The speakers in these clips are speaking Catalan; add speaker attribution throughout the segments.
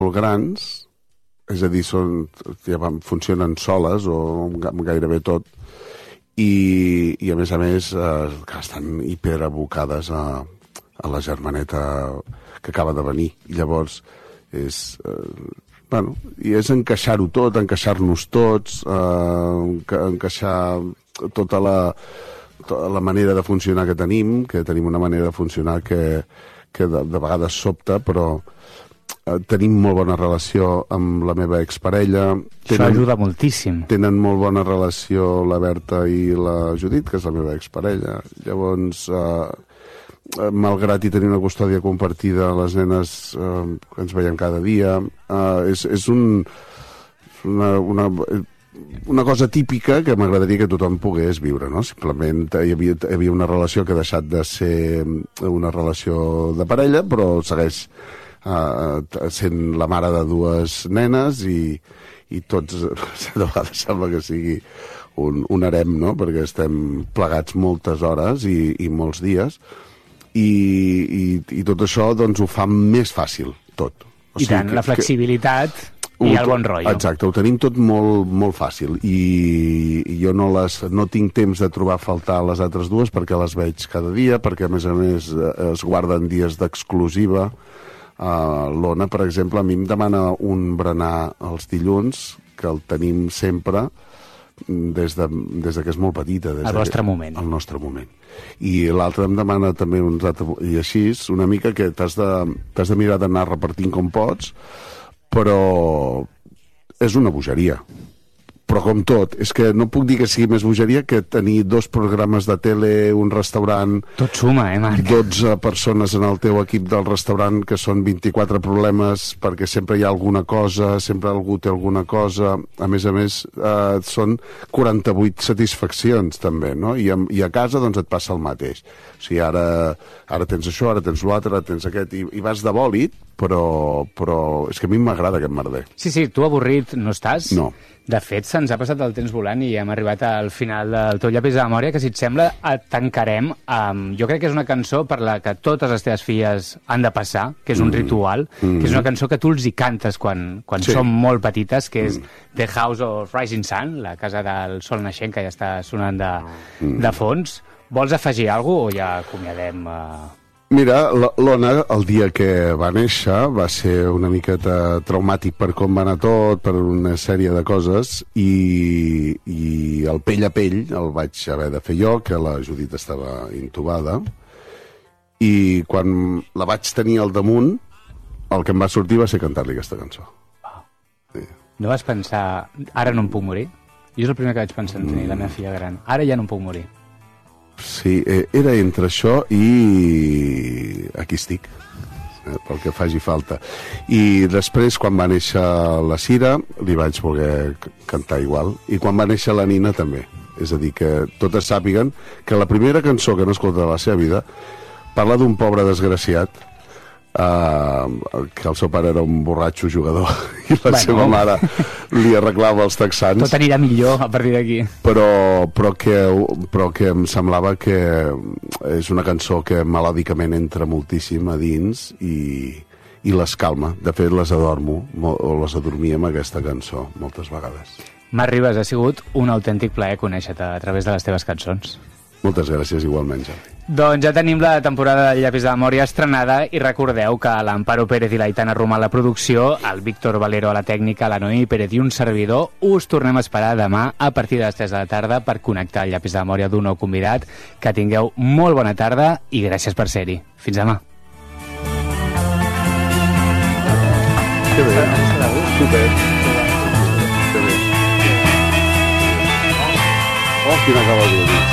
Speaker 1: molt grans, és a dir, funcionen soles o gairebé tot, i a més, que estan hiperabocades a la germaneta que acaba de venir. I llavors és encaixar-ho tot, encaixar-nos tots, encaixar tota la manera de funcionar que tenim una manera de funcionar que de vegades sobta, però tenim molt bona relació amb la meva exparella.
Speaker 2: Això ajuda moltíssim.
Speaker 1: Tenen molt bona relació la Berta i la Judit, que és la meva exparella. Llavors, malgrat i tenir una custòdia compartida, les nenes ens veiem cada dia. És una cosa típica que m'agradaria que tothom pogués viure, no? Simplement hi havia una relació que ha deixat de ser una relació de parella, però segueix sent la mare de dues nenes i tots, de vegades sembla que sigui un harem, no? Perquè estem plegats moltes hores i molts dies i tot això doncs ho fa més fàcil, tot.
Speaker 2: I tant, la flexibilitat i el bon rotllo.
Speaker 1: Exacte, ho tenim tot molt, molt fàcil i jo no tinc temps de trobar a faltar les altres dues perquè les veig cada dia, perquè a més es guarden dies d'exclusiva. L'Ona, per exemple, a mi em demana un berenar els dilluns, que el tenim sempre des de que és molt petita.
Speaker 2: El vostre moment.
Speaker 1: El nostre moment. I l'altre em demana també uns altres... I així, una mica que t'has de mirar d'anar repartint com pots, però és una bogeria. Però com tot, és que no puc dir que sigui més bogeria que tenir 2 programes de tele, un restaurant...
Speaker 2: Tot suma, Marc? 12
Speaker 1: persones en el teu equip del restaurant, que són 24 problemes, perquè sempre hi ha alguna cosa, sempre algú té alguna cosa. A més, són 48 satisfaccions, també, no? I a casa, doncs, et passa el mateix. O sigui, ara tens això, ara tens l'altre, ara tens aquest, i vas de bòlit, però és que a mi m'agrada aquest merder.
Speaker 2: Sí, tu avorrit no estàs?
Speaker 1: No.
Speaker 2: De fet, se'ns ha passat el temps volant i hem arribat al final del teu llapis de memòria, que si et sembla et tancarem amb... Jo crec que és una cançó per la que totes les teves filles han de passar, que és un ritual, que és una cançó que tu els hi cantes quan som molt petites, que és The House of Rising Sun, la casa del sol naixent, que ja està sonant de fons. Vols afegir alguna cosa o ja acomiadem...
Speaker 1: Mira, l'Ona, el dia que va néixer, va ser una miqueta traumàtic per com va anar tot, per una sèrie de coses, i el pell a pell el vaig haver de fer jo, que la Judit estava intubada, i quan la vaig tenir al damunt, el que em va sortir va ser cantar-li aquesta cançó.
Speaker 2: Sí. No vas pensar, ara no em puc morir? Jo és el primer que vaig pensar en tenir la meva filla gran. Ara ja no em puc morir.
Speaker 1: Sí, era entre això i aquí estic, pel que faci falta. I després, quan va néixer la Cira, li vaig voler cantar igual. I quan va néixer la Nina, també. És a dir, que totes sàpiguen que la primera cançó que no escolta de la seva vida parla d'un pobre desgraciat, que el seu pare era un borratxo jugador i la seva mare li arreglava els texans.
Speaker 2: Tot anirà millor a partir d'aquí.
Speaker 1: Però que em semblava que és una cançó que melòdicament entra moltíssim a dins i les calma. De fet, les adormo o les adormia amb aquesta cançó moltes vegades.
Speaker 2: Marc Ribas, ha sigut un autèntic plaer conèixer-te a través de les teves cançons.
Speaker 1: Moltes gràcies, igualment, Jordi.
Speaker 2: Doncs ja tenim la temporada del Llapis de Memòria estrenada i recordeu que l'Amparo Pérez i l'Aitana Romà a la producció, el Víctor Valero a la tècnica, la Noemi Pérez i un servidor, us tornem a esperar demà a partir de les 3 de la tarda per connectar el Llapis de Memòria d'un nou convidat. Que tingueu molt bona tarda i gràcies per ser-hi. Fins demà.
Speaker 1: Que bé, super. Que bé. Oh, quina acaba de dir.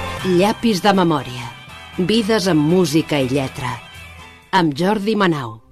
Speaker 3: Llapis de memòria. Vides amb música i lletra. Amb Jordi Manau.